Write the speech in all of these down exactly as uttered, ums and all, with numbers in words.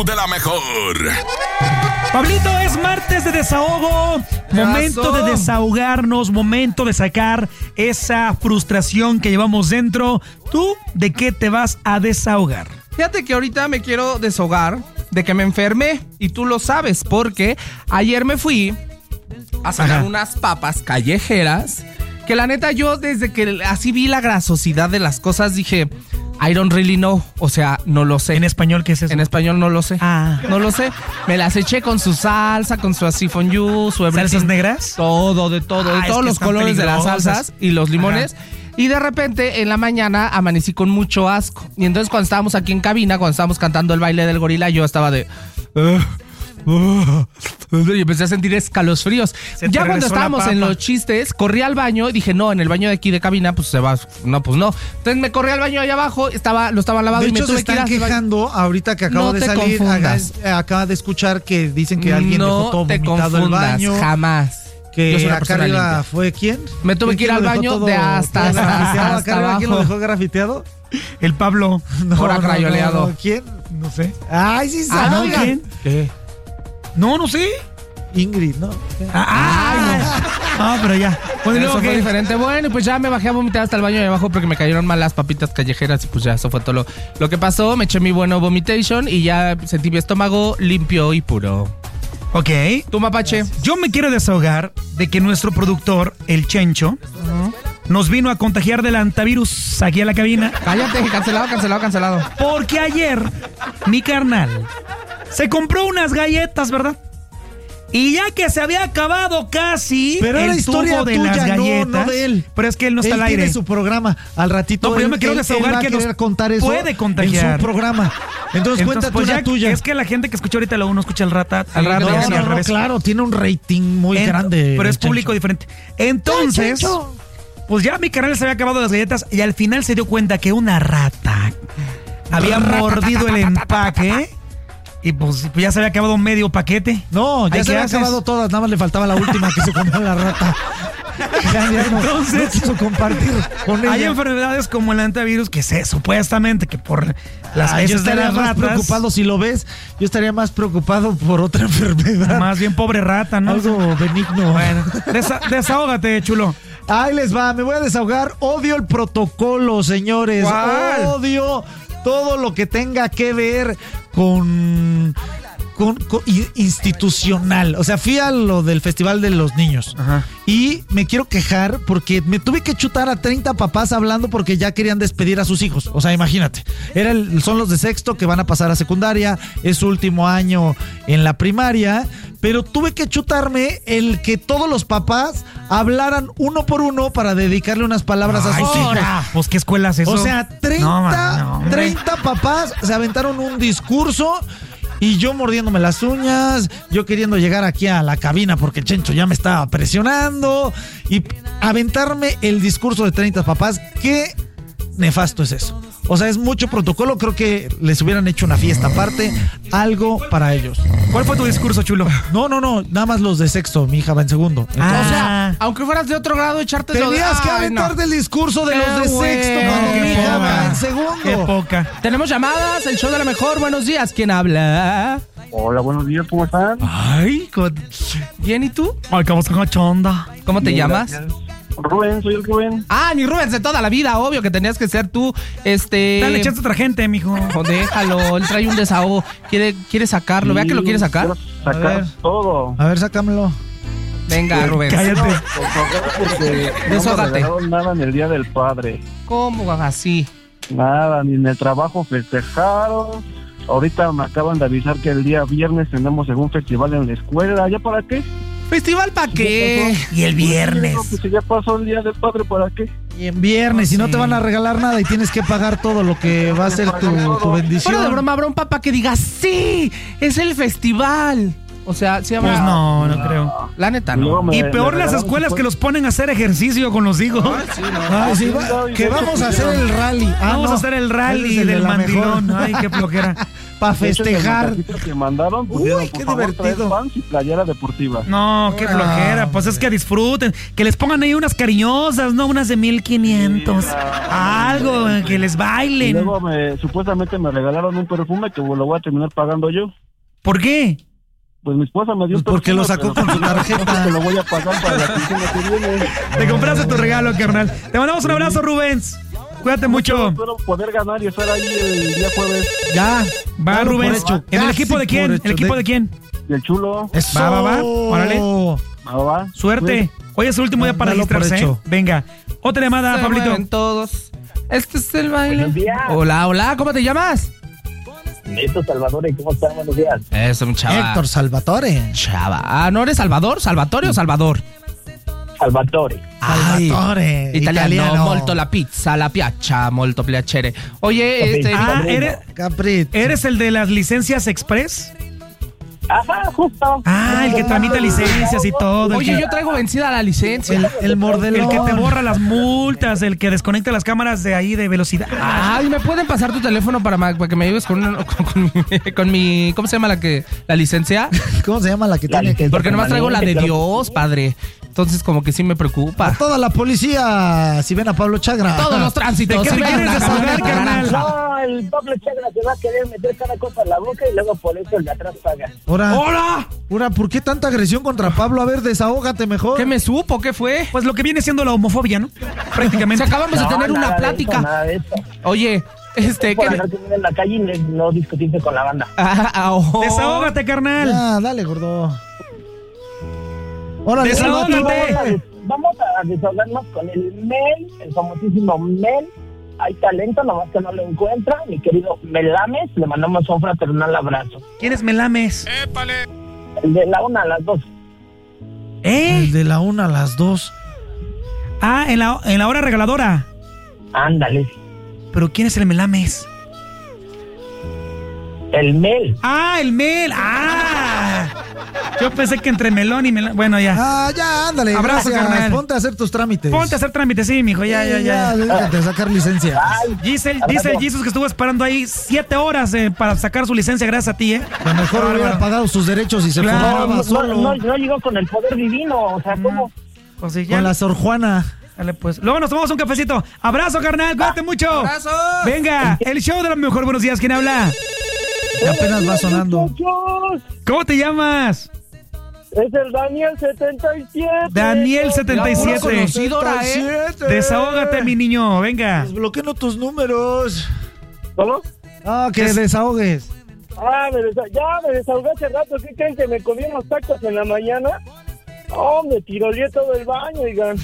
show de la mejor. Pablito, es martes de desahogo. Momento de desahogarnos, momento de sacar esa frustración que llevamos dentro. ¿Tú de qué te vas a desahogar? Fíjate que ahorita me quiero desahogar de que me enfermé. Y tú lo sabes porque ayer me fui a sacar Ajá. unas papas callejeras. Que la neta yo desde que así vi la grasosidad de las cosas dije... I don't really know, o sea, no lo sé. ¿En español qué es eso? En español no lo sé. Ah. No lo sé. Me las eché con su salsa, con su así fondue, su everything. ¿Salsas negras? Todo, de todo, ah, de todos los colores de las salsas y los limones. Ajá. Y de repente, en la mañana, amanecí con mucho asco. Y entonces cuando estábamos aquí en cabina, cuando estábamos cantando el baile del gorila, yo estaba de... Uh, uh, y empecé a sentir escalofríos. Ya cuando estábamos en los chistes, corrí al baño y dije, no, en el baño de aquí de cabina, pues se va. No, pues no. Entonces me corrí al baño allá abajo, estaba, lo estaba lavando de y me hecho, tuve se que ir están quejando ahorita que acabo no de te salir. Confundas. Haga, acaba de escuchar que dicen que alguien no dejó todo te vomitado el baño. Jamás. Que acá arriba limpia. ¿Fue quién? Me tuve que ir al baño todo, de hasta, hasta, hasta, hasta abajo. ¿Quién lo dejó grafiteado? El Pablo. No, Por acrayoleado. No, no, ¿quién? No sé. Ay, sí ah, ¿no? ¿Quién? ¿Qué? No, no sé. Ingrid, ¿no? Ah, ah, no. Ah, pero ya. Pues eso fue diferente. Bueno, pues ya me bajé a vomitar hasta el baño de abajo porque me cayeron mal las papitas callejeras y pues ya, eso fue todo lo, lo que pasó. Me eché mi bueno vomitation y ya sentí mi estómago limpio y puro. Ok. ¿Tú, Mapache? Yo me quiero desahogar de que nuestro productor, el Chencho, uh-huh. nos vino a contagiar del antivirus aquí a la cabina. Cállate, cancelado, cancelado, cancelado. Porque ayer, mi carnal se compró unas galletas, ¿verdad? Y ya que se había acabado casi pero el era historia tubo de tuya, las galletas. No, no de él. Pero es que él no está él al aire. Tiene su programa. Al ratito. No, pero él, yo me quiero él, desahogar él que nos contar eso puede contagiar en su programa. Entonces, Entonces cuéntate pues una ya, tuya. Es que la gente que escucha ahorita lo uno escucha al rata, al rato. No, y así, no, al no, revés. claro, tiene un rating muy en, grande. Pero es público Chencho. diferente. Entonces, pues ya mi canal se había acabado las galletas y al final se dio cuenta que una rata había mordido el empaque. Y pues ya se había acabado medio paquete. No, ya Ay, se había haces? acabado todas, nada más le faltaba la última que se comió la rata. Ya, ya no, Entonces, no quiso compartir con ella. Hay enfermedades como el antivirus que sé, supuestamente, que por las ah, yo heces de estaría las más ratas, preocupado, si lo ves, yo estaría más preocupado por otra enfermedad. Más bien pobre rata, ¿no? Algo benigno. Bueno, desa- desahógate, chulo. Ahí les va, me voy a desahogar. Odio el protocolo, señores. ¿Cuál? Odio todo lo que tenga que ver con... Con, con, institucional. O sea, fui a lo del Festival de los Niños. Ajá. Y me quiero quejar porque me tuve que chutar a treinta papás hablando porque ya querían despedir a sus hijos. O sea, imagínate. Era el, son los de sexto que van a pasar a secundaria. Es su último año en la primaria. Pero tuve que chutarme el que todos los papás hablaran uno por uno para dedicarle unas palabras Ay, a sus hijos. Pues, ¿qué escuela es eso? O sea, treinta, no, man, no, treinta papás se aventaron un discurso. Y yo mordiéndome las uñas, yo queriendo llegar aquí a la cabina porque el Chencho ya me estaba presionando. Y aventarme el discurso de treinta papás, qué nefasto es eso. O sea, es mucho protocolo, creo que les hubieran hecho una fiesta aparte, algo para ellos. ¿Cuál fue tu discurso, chulo? No, no, no, nada más los de sexto, mi hija va en segundo. Entonces, ah, o sea, aunque fueras de otro grado, echarte tenías de... que aventarte no. el discurso de qué los de bueno. sexto cuando mi hija va en segundo. Qué poca. Tenemos llamadas, el show de la mejor. Buenos días, ¿quién habla? Hola, buenos días, ¿cómo están? Ay, God. Bien, ¿y tú? Ay, ¿cómo estás, chonda? ¿Cómo te Bien, llamas? Gracias. Rubén, soy el Rubén. Ah, mi Rubén, de toda la vida, obvio que tenías que ser tú, este... Dale, echaste otra gente, mijo. Oh, déjalo, él trae un desahogo, quiere, quiere sacarlo, sí, vea que lo quiere sacar. Quiero sacar a ver, todo. A ver, sácamelo. Venga, Rubén. Cállate. No, por favor, porque no Desahógate. me regalaron nada en el Día del Padre. ¿Cómo así? Nada, ni en el trabajo festejaron. Ahorita me acaban de avisar que el día viernes tenemos algún festival en la escuela. ¿Ya para qué? ¿Festival para qué? Y el viernes. Pues, si ya pasó el Día del Padre, ¿para qué? Y en viernes, Oh, y no sí. te van a regalar nada y tienes que pagar todo lo que va a ser tu, tu bendición. Fuera de broma, habrá un papá que diga, sí, es el festival. O sea, sí habrá... Pues no, no creo. La neta, Luego no. me- Y peor me las regalaron escuelas su- que los ponen a hacer ejercicio con los hijos. Ay, sí, va- que vamos a hacer el rally. Ah, Vamos no. a hacer el rally Ese es el de del la mandilón. mejor. Ay, qué flojera. para festejar. De que mandaron, pusieron, Uy, por qué favor, divertido. Pants y playera deportiva. No, qué flojera. Pues es que disfruten. Que les pongan ahí unas cariñosas, ¿no? Unas de mil quinientos. Algo, que les Y bailen. luego me, supuestamente me regalaron un perfume que lo voy a terminar pagando yo. ¿Por qué? Pues mi esposa me dio Pues porque perfume, lo sacó pero con su tarjeta. que lo voy a pagar para la quincena que viene. Te compraste tu regalo, carnal. Te mandamos un abrazo, Rubens. Cuídate mucho. Espero poder ganar y estar ahí el día jueves. Ya. Va, Dalo por Rubens. hecho, ¿En el casi equipo de quién? por hecho. ¿El equipo de quién? Y el chulo. Eso. Va, va, va. Órale. Va, va. Suerte. Hoy es el último día para Dalo por registrarse. hecho. ¿eh? Venga. Otra llamada, Se Pablito. mueven todos. Este es el baile. Buenos días. Hola, hola, ¿cómo te llamas? Neto Salvador, ¿cómo están? Buenos días. Eso, un chava. Héctor Salvatore. Chava. Ah, ¿no eres Salvador? ¿Salvatore o Salvador? Salvatore. Ay, Salvatore. italiano, molto la pizza, la piaccia, molto piacere. Oye, este... Ah, ¿eres, Capri. ¿eres el de las licencias express? Ajá, justo. Ah, el que tramita licencias y todo. el Oye, que- yo traigo vencida la licencia. El, el mordelón. El que te borra las multas, el que desconecta las cámaras de ahí de velocidad. Ay, ¿me pueden pasar tu teléfono para, ma- para que me ayudes con, una- con, con mi, con mi... ¿Cómo se llama la que la licencia? ¿Cómo se llama la que La tiene que... licencia. Porque nomás traigo la de Claro. Dios, padre. Entonces como que sí me preocupa. Toda la policía, si ven a Pablo Chagra. Todos los tránsitos. ¿De qué sí te ven quieres la desahogar, camioneta carnal? naranja. No, el Pablo Chagra se va a querer meter cada cosa en la boca y luego por eso el de atrás paga. Ahora, ¡Hola! ahora, ¿por qué tanta agresión contra Pablo? A ver, desahógate mejor. ¿Qué me supo? ¿Qué fue? Pues lo que viene siendo la homofobia, ¿no? Si Prácticamente. acabamos de No, tener una nada de plática. eso, nada de eso. Oye, este... Por ¿qué? andar comiendo en la calle y ne- no discutirse con la banda. Ah, ah, oh. Desahógate, carnal. Ya, dale, gordo. Órale, Desahógate. Vamos a, Salvatore. des- vamos a desahogarnos con el Mel, el famosísimo Mel. Hay talento, nomás que no lo encuentra. Mi querido Melames, le mandamos un fraternal abrazo. ¿Quién es Melames? El de la una a las dos. ¿Eh? El de la una a las dos. Ah, en la, en la hora regaladora. Ándale. ¿Pero quién es el Melames? El Mel. Ah, el Mel. Ah. Yo pensé que entre melón y melón. Bueno, ya. Ah, ya, ándale. Abrazo, gracias. carnal. Ponte a hacer tus trámites. Ponte a hacer trámites, sí, mijo. Ya, ya, ya. Déjate sacar licencia. Ay, Dice el, dice el Jesus que estuvo esperando ahí siete horas eh, para sacar su licencia gracias a ti, ¿eh? Que mejor Bárbaro. hubiera pagado sus derechos y se Claro. no, formaba no, solo. no, no llegó con el poder divino. O sea, ¿cómo? Pues sí, ya. Con la Sor Juana. Dale, pues. Luego nos tomamos un cafecito. Abrazo, carnal. Cuídate mucho. ¡Abrazo! Venga, el show de la mejor. Buenos días. ¿Quién habla? Que apenas va sonando. Muchachos, ¿Cómo te llamas? es el Daniel setenta y siete. Daniel setenta y siete. Conocedora, ¿eh? Desahógate, mi niño. Venga. Desbloqueo tus números. ¿Cómo? Ah, que desahogues. Ah, me desa- ya me desahogué hace rato. ¿Qué creen que me comí unos tacos en la mañana? Oh, me tiroleé todo el baño, oigan.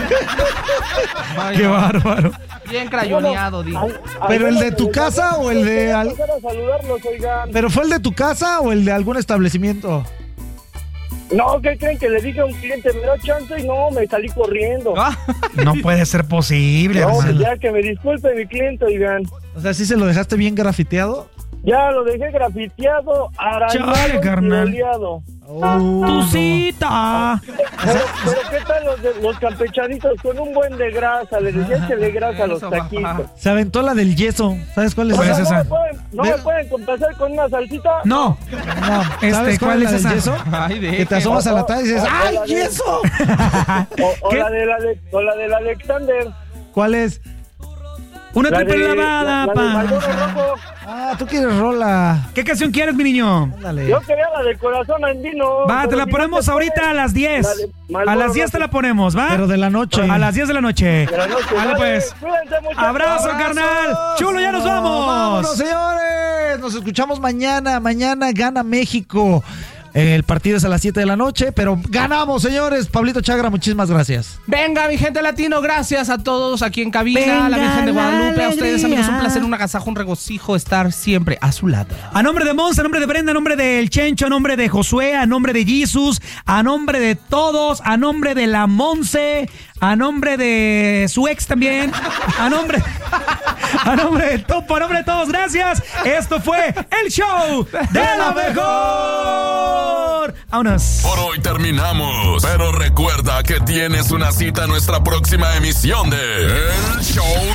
Qué bárbaro. Bien crayoneado, digo. Al- al ¿Pero el menos de tu les- casa o el de quería al- pasar a saludarlos, oigan. ¿Pero fue el de tu casa o el de algún establecimiento? No, ¿qué creen? Que le dije a un cliente, me da chance y no, me salí corriendo. Ah, No puede ser posible, No, pues hermano. ya que me disculpe mi cliente, oigan. O sea, ¿sí se lo dejaste bien grafiteado? Ya lo dejé grafiteado, arañado Chale, y carnal. tiroleado. Oh, Tu no. cita. Pero, pero ¿qué tal los, de- los campechanitos con un buen de grasa? Les decía échale grasa a los Eso, taquitos. papá. Se aventó la del yeso. ¿Sabes cuál es ¿Cuál O es sea, esa? ¿no, esa? me pueden, ¿No me Ve- pueden compensar con una salsita? No. No, Este, ¿sabes ¿cuál cuál es es la del esa? yeso? Ay, de Que te asomas a la taza y dices, O- o ¡ay, la de- yeso! O, o ¿Qué? la de la de, o la del Alexander. ¿Cuál es? Una La triple de, lavada, la, la de pa. Marlboro Rojo. Ah, tú quieres rola. ¿Qué canción quieres, mi niño? Ándale. Yo quería la de Corazón Andino. Va, te pero la si no ponemos se ahorita puede, a las diez. la de Marlboro A las diez te Rojo. la ponemos, ¿va? Pero de la noche. A las diez de la noche. De la noche. Vale, Vale, pues. cuídense, muchachos. Abrazo, carnal. Chulo, ya nos vamos. Vámonos, señores. Nos escuchamos mañana. Mañana gana México. El partido es a las siete de la noche, pero ganamos, señores. Pablito Chagra, muchísimas gracias. Venga, mi gente latino, gracias a todos aquí en cabina, Venga a la Virgen de la Guadalupe, a ustedes, alegría. amigos, un placer, un agasajo, un regocijo estar siempre a su lado. A nombre de Monza, a nombre de Brenda, a nombre del Chencho, a nombre de Josué, a nombre de Jesus, a nombre de todos, a nombre de la Monse, a nombre de su ex también, a nombre, a nombre de Topo, a nombre de todos, gracias. Esto fue el show de la mejor. Vámonos. Por hoy terminamos, pero recuerda que tienes una cita en nuestra próxima emisión de El Show